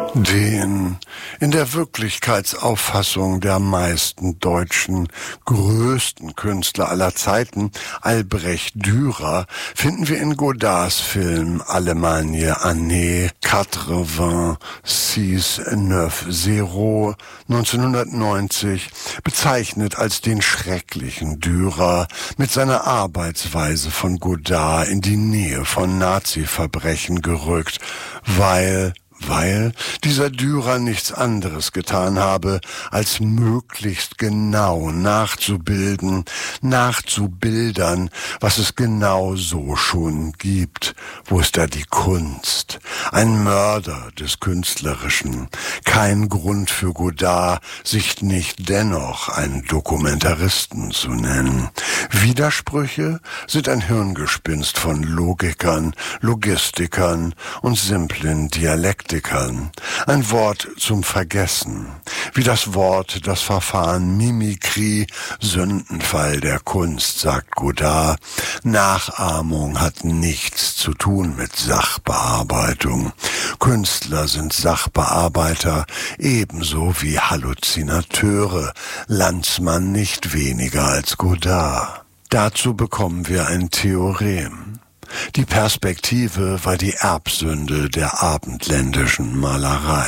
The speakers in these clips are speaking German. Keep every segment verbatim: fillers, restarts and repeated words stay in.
Den in der Wirklichkeitsauffassung der meisten deutschen größten Künstler aller Zeiten, Albrecht Dürer, finden wir in Godards Film Allemagne Année quatre-vingt-six neuf zero neunzehnhundertneunzig bezeichnet als den schrecklichen Dürer mit seiner Arbeitsweise von Godard in die Nähe von Nazi-Verbrechen gerückt, weil weil dieser Dürer nichts anderes getan habe, als möglichst genau nachzubilden, nachzubildern, was es genau so schon gibt. Wo ist da die Kunst? Ein Mörder des Künstlerischen. Kein Grund für Godard, sich nicht dennoch einen Dokumentaristen zu nennen. Widersprüche sind ein Hirngespinst von Logikern, Logistikern und simplen Dialektikern. Ein Wort zum Vergessen, wie das Wort, das Verfahren Mimikrie, Sündenfall der Kunst, sagt Godard. Nachahmung hat nichts zu tun mit Sachbearbeitung. Künstler sind Sachbearbeiter, ebenso wie Halluzinateure, Landsmann nicht weniger als Godard. Dazu bekommen wir ein Theorem. Die Perspektive war die Erbsünde der abendländischen Malerei.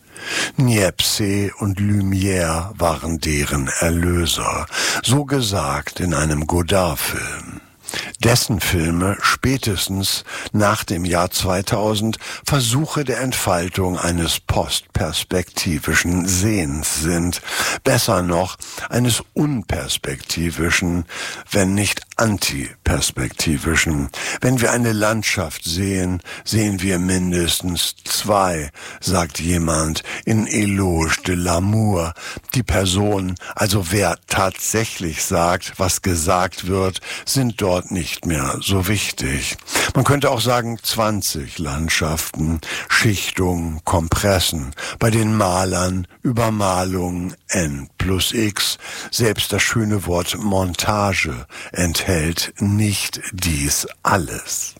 Niepce und Lumière waren deren Erlöser, so gesagt in einem Godard-Film. Dessen Filme spätestens nach dem Jahr zweitausend Versuche der Entfaltung eines postperspektivischen Sehens sind, besser noch eines unperspektivischen, wenn nicht antiperspektivischen. Wenn wir eine Landschaft sehen, sehen wir mindestens zwei, sagt jemand in Éloge de l'amour. Die Person, also wer tatsächlich sagt, was gesagt wird, sind dort nicht mehr so wichtig. Man könnte auch sagen zwanzig Landschaften, Schichtungen, Kompressen, bei den Malern Übermalung n plus x. Selbst das schöne Wort Montage enthält nicht dies alles.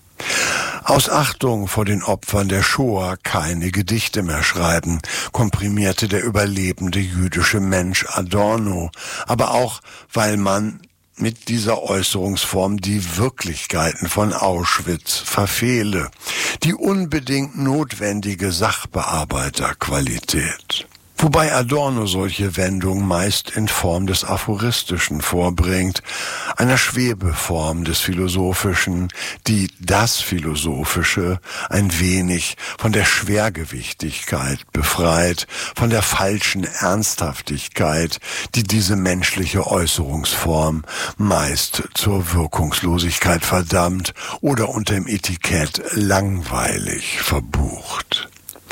Aus Achtung vor den Opfern der Shoah keine Gedichte mehr schreiben, komprimierte der überlebende jüdische Mensch Adorno, aber auch, weil man mit dieser Äußerungsform die Wirklichkeiten von Auschwitz verfehle, die unbedingt notwendige Sachbearbeiterqualität. Wobei Adorno solche Wendungen meist in Form des Aphoristischen vorbringt, einer Schwebeform des Philosophischen, die das Philosophische ein wenig von der Schwergewichtigkeit befreit, von der falschen Ernsthaftigkeit, die diese menschliche Äußerungsform meist zur Wirkungslosigkeit verdammt oder unter dem Etikett langweilig verbucht.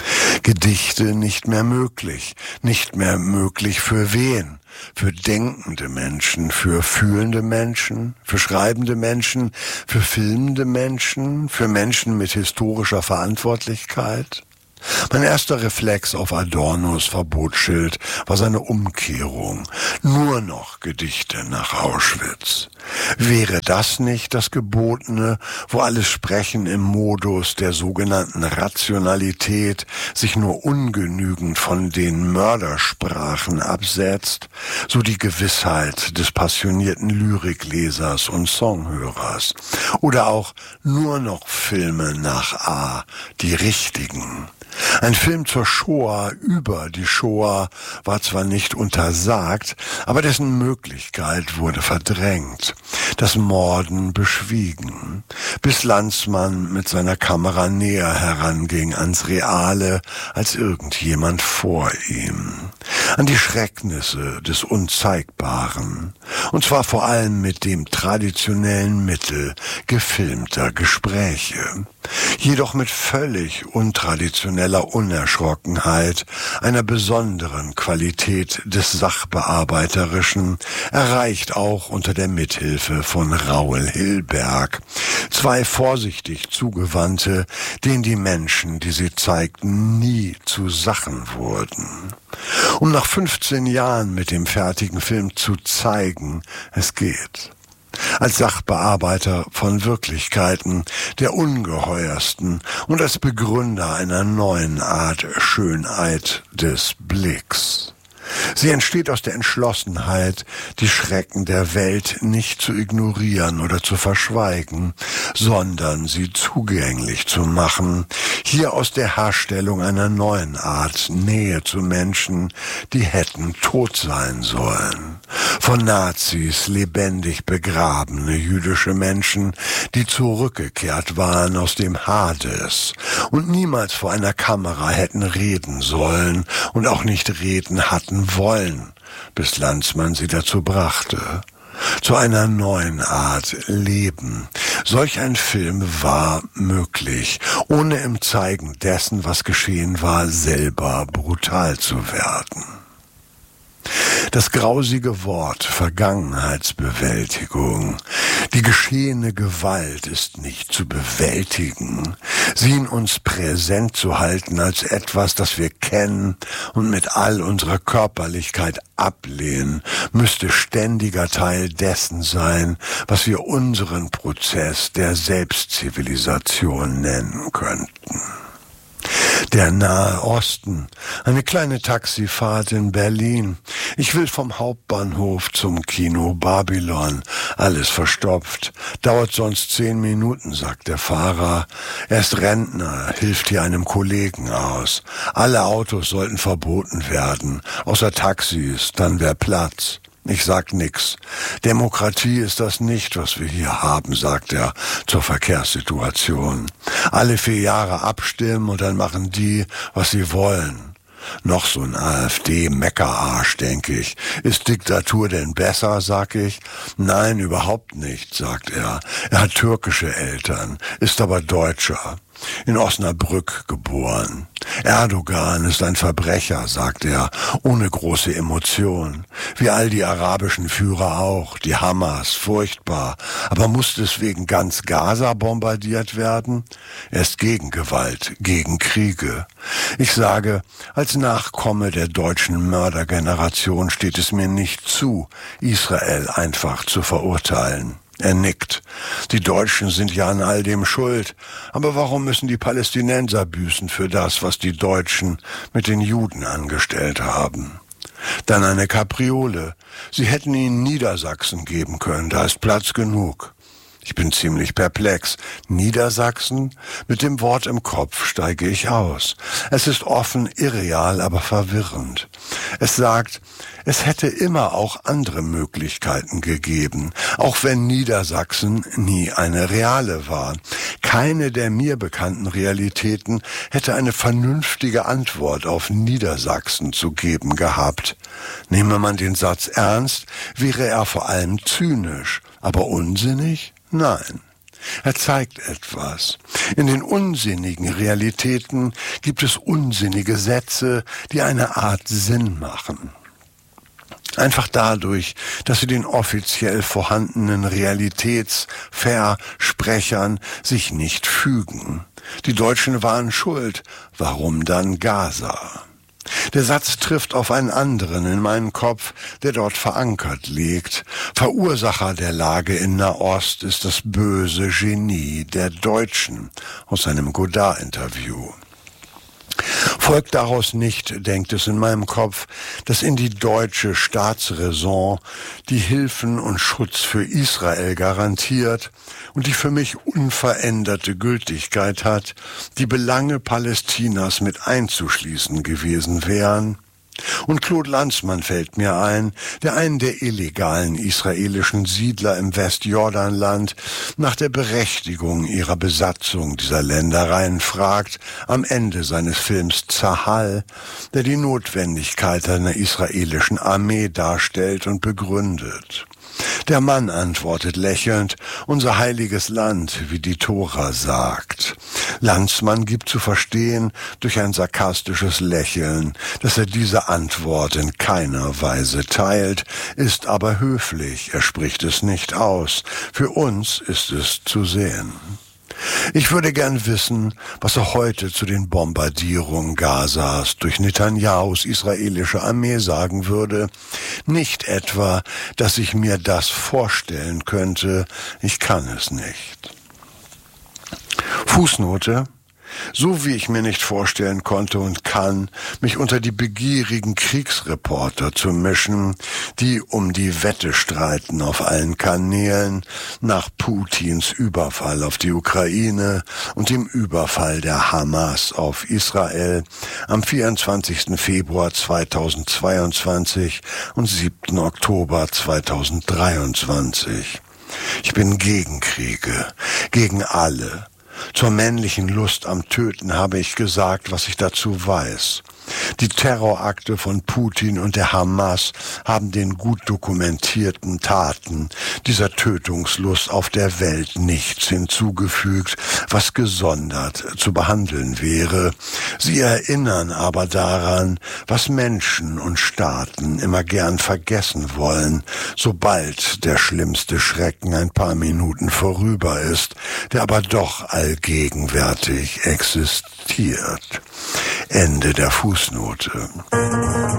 Gedichte nicht mehr möglich, nicht mehr möglich für wen? Für denkende Menschen, für fühlende Menschen, für schreibende Menschen, für filmende Menschen, für Menschen mit historischer Verantwortlichkeit? Mein erster Reflex auf Adornos Verbotsschild war seine Umkehrung. Nur noch Gedichte nach Auschwitz. Wäre das nicht das Gebotene, wo alles Sprechen im Modus der sogenannten Rationalität sich nur ungenügend von den Mördersprachen absetzt, so die Gewissheit des passionierten Lyriklesers und Songhörers? Oder auch nur noch Filme nach A, die richtigen? Ein Film zur Shoah über die Shoah war zwar nicht untersagt, aber dessen Möglichkeit wurde verdrängt, das Morden beschwiegen, bis Landsmann mit seiner Kamera näher heranging ans Reale als irgendjemand vor ihm, an die Schrecknisse des Unzeigbaren, und zwar vor allem mit dem traditionellen Mittel gefilmter Gespräche, jedoch mit völlig untraditioneller Unerschrockenheit, einer besonderen Qualität des Sachbearbeiterischen, erreicht auch unter der Mithilfe von Raoul Hilberg. Zwei vorsichtig Zugewandte, denen die Menschen, die sie zeigten, nie zu Sachen wurden. Um nach fünfzehn Jahren mit dem fertigen Film zu zeigen, es geht. als Sachbearbeiter von Wirklichkeiten der ungeheuersten und als Begründer einer neuen Art Schönheit des Blicks. Sie entsteht aus der Entschlossenheit, die Schrecken der Welt nicht zu ignorieren oder zu verschweigen, sondern sie zugänglich zu machen, hier aus der Herstellung einer neuen Art Nähe zu Menschen, die hätten tot sein sollen. Von Nazis lebendig begrabene jüdische Menschen, die zurückgekehrt waren aus dem Hades und niemals vor einer Kamera hätten reden sollen und auch nicht reden hatten wollen, bis Lanzmann sie dazu brachte. Zu einer neuen Art Leben. Solch ein Film war möglich, ohne im Zeigen dessen, was geschehen war, selber brutal zu werden. Das grausige Wort Vergangenheitsbewältigung. Die geschehene Gewalt ist nicht zu bewältigen, sie in uns präsent zu halten als etwas, das wir kennen und mit all unserer Körperlichkeit ablehnen, müsste ständiger Teil dessen sein, was wir unseren Prozess der Selbstzivilisation nennen könnten. Der Nahe Osten, eine kleine Taxifahrt in Berlin. Ich will vom Hauptbahnhof zum Kino Babylon. Alles verstopft. Dauert sonst zehn Minuten, sagt der Fahrer. Er ist Rentner, hilft hier einem Kollegen aus. Alle Autos sollten verboten werden, außer Taxis, dann wär Platz. Ich sag nix. Demokratie ist das nicht, was wir hier haben, sagt er zur Verkehrssituation. Alle vier Jahre abstimmen und dann machen die, was sie wollen. Noch so ein AfD-Meckerarsch, denke ich. Ist Diktatur denn besser, sag ich? Nein, überhaupt nicht, sagt er. Er hat türkische Eltern, ist aber Deutscher. In Osnabrück geboren. Erdogan ist ein Verbrecher, sagt er, ohne große Emotion. Wie all die arabischen Führer auch, die Hamas, furchtbar. Aber muss deswegen ganz Gaza bombardiert werden? Er ist gegen Gewalt, gegen Kriege. Ich sage, als Nachkomme der deutschen Mördergeneration steht es mir nicht zu, Israel einfach zu verurteilen. Er nickt. Die Deutschen sind ja an all dem schuld. Aber warum müssen die Palästinenser büßen für das, was die Deutschen mit den Juden angestellt haben? Dann eine Kapriole. Sie hätten ihnen Niedersachsen geben können, da ist Platz genug. Ich bin ziemlich perplex. Niedersachsen? Mit dem Wort im Kopf steige ich aus. Es ist offen, irreal, aber verwirrend. Es sagt, es hätte immer auch andere Möglichkeiten gegeben, auch wenn Niedersachsen nie eine reale war. Keine der mir bekannten Realitäten hätte eine vernünftige Antwort auf Niedersachsen zu geben gehabt. Nehme man den Satz ernst, wäre er vor allem zynisch, aber unsinnig? Nein. Er zeigt etwas. In den unsinnigen Realitäten gibt es unsinnige Sätze, die eine Art Sinn machen. Einfach dadurch, dass sie den offiziell vorhandenen Realitätsversprechern sich nicht fügen. Die Deutschen waren schuld. Warum dann Gaza? Der Satz trifft auf einen anderen in meinen Kopf, der dort verankert liegt. Verursacher der Lage in Nahost ist das böse Genie der Deutschen aus einem Godard-Interview. Folgt daraus nicht, denkt es in meinem Kopf, dass in die deutsche Staatsräson die Hilfen und Schutz für Israel garantiert und die für mich unveränderte Gültigkeit hat, die Belange Palästinas mit einzuschließen gewesen wären? Und Claude Lanzmann fällt mir ein, der einen der illegalen israelischen Siedler im Westjordanland nach der Berechtigung ihrer Besatzung dieser Ländereien fragt, am Ende seines Films Zahal, der die Notwendigkeit einer israelischen Armee darstellt und begründet. Der Mann antwortet lächelnd, unser heiliges Land, wie die Tora sagt. Lanzmann gibt zu verstehen, durch ein sarkastisches Lächeln, dass er diese Antwort in keiner Weise teilt, ist aber höflich, er spricht es nicht aus. Für uns ist es zu sehen. Ich würde gern wissen, was er heute zu den Bombardierungen Gazas durch Netanyahus israelische Armee sagen würde. Nicht etwa, dass ich mir das vorstellen könnte, ich kann es nicht. Fußnote: So wie ich mir nicht vorstellen konnte und kann, mich unter die begierigen Kriegsreporter zu mischen, die um die Wette streiten auf allen Kanälen nach Putins Überfall auf die Ukraine und dem Überfall der Hamas auf Israel am vierundzwanzigsten Februar zweitausendzweiundzwanzig und siebten Oktober zweitausenddreiundzwanzig. Ich bin gegen Kriege, gegen alle. Zur männlichen Lust am Töten habe ich gesagt, was ich dazu weiß. Die Terrorakte von Putin und der Hamas haben den gut dokumentierten Taten dieser Tötungslust auf der Welt nichts hinzugefügt, was gesondert zu behandeln wäre. Sie erinnern aber daran, was Menschen und Staaten immer gern vergessen wollen, sobald der schlimmste Schrecken ein paar Minuten vorüber ist, der aber doch allgegenwärtig existiert. Ende der Fußnote.